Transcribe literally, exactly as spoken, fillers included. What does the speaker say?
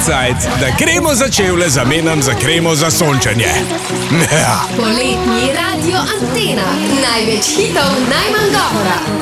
cajt, da kremo za čevlje zamenjam za kremo za sončenje. Poletni Radio Antena. Največ hitov, najmanj govora.